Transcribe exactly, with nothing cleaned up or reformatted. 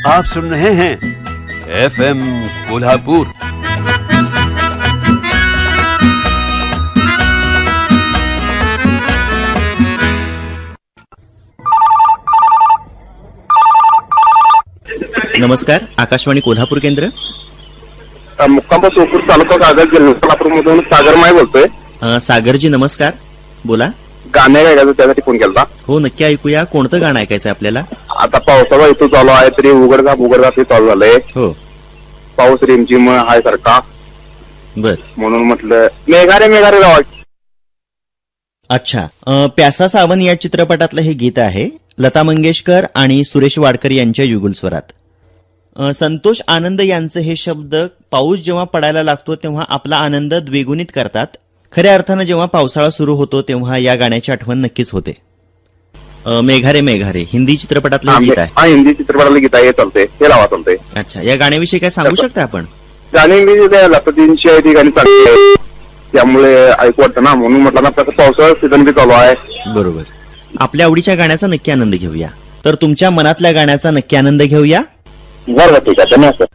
आप सुन रहे हैं एफ एम कोल्हापुर। नमस्कार, आकाशवाणी कोल्हापूर केंद्र. मुक्काम सोपूर तालुका कागद जिल्हा कोल्हापूर मधून सागर माय बोलतोय. अ, सागरजी नमस्कार, बोला. गाणे गायचं त्यासाठी फोन केला. हो, नक्की ऐकूया. कोणतं गाणं ऐकायचं आपल्याला? आता पावसाचा ऋतू चालू आहे तरी उघडझाप उघडझाप हे चालू झालंय. हो, पाऊस रिमझिम हाय सारखा, बर. म्हणून म्हटलं मेघारे मेघारे गावा. अच्छा, अ, प्यासा सावन या चित्रपटातलं हे गीत आहे, लता मंगेशकर आणि सुरेश वाडकर यांच्या युगुल स्वरात. अ, संतोष आनंद यांचे हे शब्द पाऊस जेव्हा पडायला लागतो तेव्हा आपला आनंद द्विगुणित करतात. खऱ्या अर्थानं जेव्हा पावसाळा सुरू होतो तेव्हा या गाण्याची आठवण नक्कीच होते. अ, मेघारे मेघारे हिंदी चित्रपटातलं हे गीत आहे. हा, हिंदी चित्रपटातलं गीत आहे, हे चालतंय, हे लावा चालतंय. अच्छा, या गाण्याविषयी काय सांगू शकता आपण? गाणी मी लतादींची आहे ती गाणी चालते, त्यामुळे ऐकू वाटतं ना, म्हणून म्हटलं ना तसं पावसाळा सीझन बी चालू आहे. बरोबर. आपल्या आवडीच्या गाण्याचा नक्की आनंद घेऊया. तर तुमच्या मनातल्या गाण्याचा नक्की आनंद घेऊया. बरं, ठीक आहे, धन्यवाद.